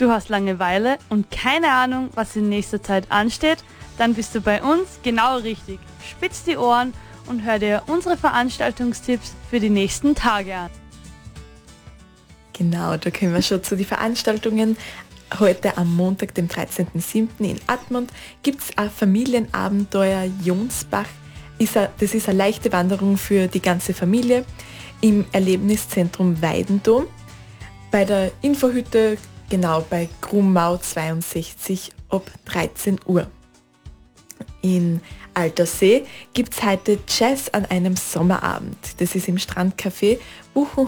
Du hast Langeweile und keine Ahnung, was in nächster Zeit ansteht? Dann bist du bei uns genau richtig. Spitz die Ohren und hör dir unsere Veranstaltungstipps für die nächsten Tage an. Genau, da kommen wir schon zu den Veranstaltungen. Heute am Montag, dem 13.07. in Admont, gibt es ein Familienabenteuer Jonsbach. Das ist eine leichte Wanderung für die ganze Familie im Erlebniszentrum Weidendom. Bei der Infohütte, genau bei Grummau 62 ab 13 Uhr. In Altersee gibt es heute Jazz an einem Sommerabend. Das ist im Strandcafé Buchen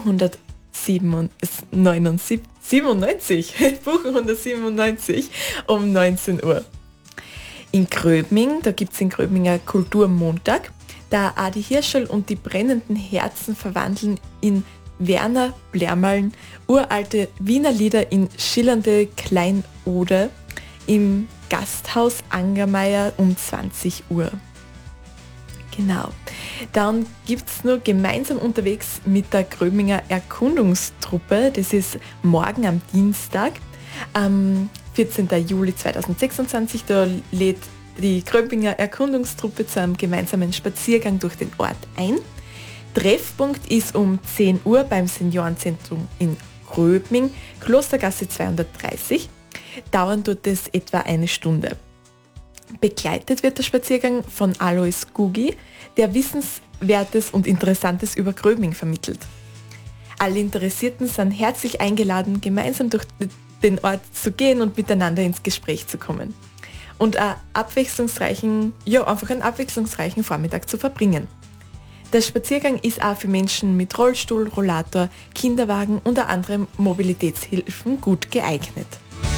197 Buchen 197 um 19 Uhr. In Gröbming, da gibt es in Gröbminger Kulturmontag, da Adi Hirschl und die brennenden Herzen verwandeln in Werner Blärmaln uralte Wiener Lieder in schillernde Kleinode im Gasthaus Angermeier um 20 Uhr. Genau. Dann gibt es nur gemeinsam unterwegs mit der Gröbminger Erkundungstruppe. Das ist morgen am Dienstag, am 14. Juli 2026. Da lädt die Gröbminger Erkundungstruppe zu einem gemeinsamen Spaziergang durch den Ort ein. Treffpunkt ist um 10 Uhr beim Seniorenzentrum in Gröbming, Klostergasse 230. Dauern tut es etwa eine Stunde. Begleitet wird der Spaziergang von Alois Gugi, der Wissenswertes und Interessantes über Gröbming vermittelt. Alle Interessierten sind herzlich eingeladen, gemeinsam durch den Ort zu gehen und miteinander ins Gespräch zu kommen. Und einfach einen abwechslungsreichen Vormittag zu verbringen. Der Spaziergang ist auch für Menschen mit Rollstuhl, Rollator, Kinderwagen und anderen Mobilitätshilfen gut geeignet.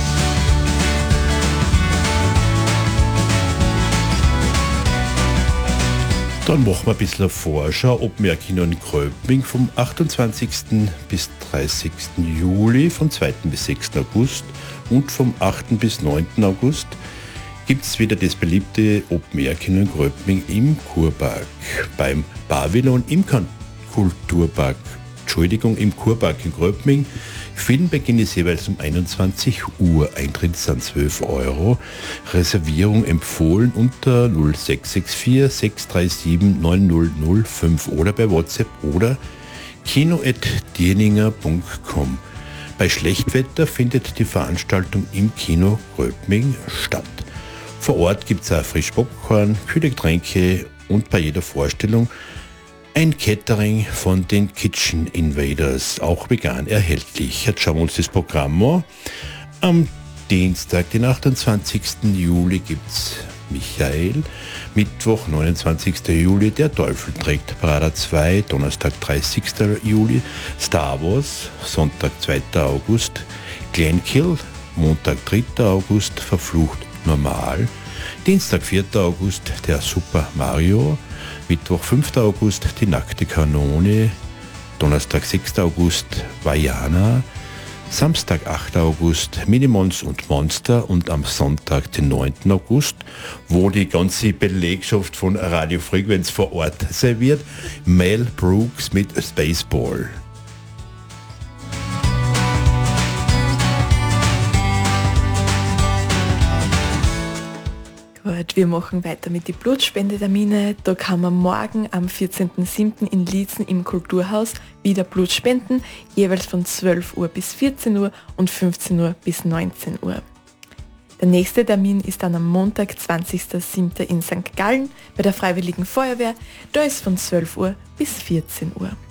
Dann machen wir ein bisschen eine Vorschau, ob wir Kino in Gröbming vom 28. bis 30. Juli, vom 2. bis 6. August und vom 8. bis 9. August gibt es wieder das beliebte Open-Air-Kino in Gröbming im Kurpark. Beim Pavillon im Kulturpark, im Kurpark in Gröbming. Filmbeginn ist jeweils um 21 Uhr. Eintritt sind 12 €. Reservierung empfohlen unter 0664 637 9005 oder bei WhatsApp oder kino@dieninger.com. Bei Schlechtwetter findet die Veranstaltung im Kino Gröbming statt. Vor Ort gibt es auch frisch Popcorn, kühle Getränke und bei jeder Vorstellung ein Catering von den Kitchen Invaders, auch vegan erhältlich. Jetzt schauen wir uns das Programm an. Am Dienstag, den 28. Juli, gibt es Michael. Mittwoch, 29. Juli, Der Teufel trägt Prada 2. Donnerstag, 30. Juli, Star Wars. Sonntag, 2. August, Glenkill. Montag, 3. August, Verflucht normal. Dienstag, 4. August, der Super Mario. Mittwoch, 5. August, die nackte Kanone. Donnerstag, 6. August, Vajana. Samstag, 8. August, Minimons und Monster. Und am Sonntag, den 9. August, wo die ganze Belegschaft von Radio Frequenz vor Ort sein wird, Mel Brooks mit Spaceball. Gut, wir machen weiter mit den Blutspendetermine. Da kann man morgen am 14.07. in Liezen im Kulturhaus wieder Blut spenden, jeweils von 12 Uhr bis 14 Uhr und 15 Uhr bis 19 Uhr. Der nächste Termin ist dann am Montag, 20.07. in St. Gallen bei der Freiwilligen Feuerwehr. Da ist von 12 Uhr bis 14 Uhr.